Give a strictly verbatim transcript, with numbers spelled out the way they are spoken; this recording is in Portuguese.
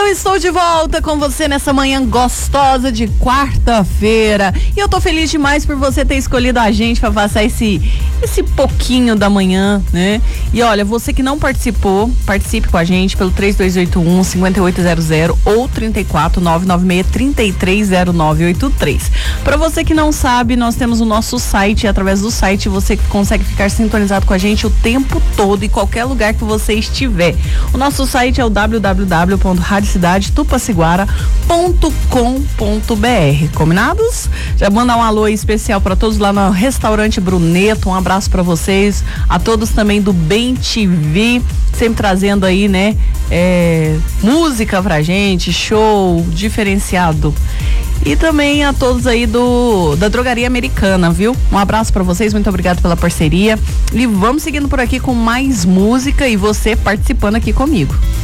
estou de volta com você nessa manhã gostosa de quarta-feira. E eu tô feliz demais por você ter escolhido a gente para passar esse, esse pouquinho da manhã, né? E olha, você que não participou, participe com a gente pelo três dois oito um, cinco oito zero zero ou trinta e quatro, nove nove seis, trinta e três zero nove oito três. Para você que não sabe, nós temos o nosso site, e através do site você consegue ficar sintonizado com a gente o tempo todo, em qualquer lugar que você estiver. O nosso site é o w w w ponto rádio cidade tupaciguara ponto com ponto b r. Combinados? Já mandar um alô especial para todos lá no restaurante Bruneto, um abraço para vocês, a todos também do Bem T V, sempre trazendo aí, né, é, música pra gente, show diferenciado. E também a todos aí do da Drogaria Americana, viu? Um abraço pra vocês, muito obrigado pela parceria. E vamos seguindo por aqui com mais música e você participando aqui comigo.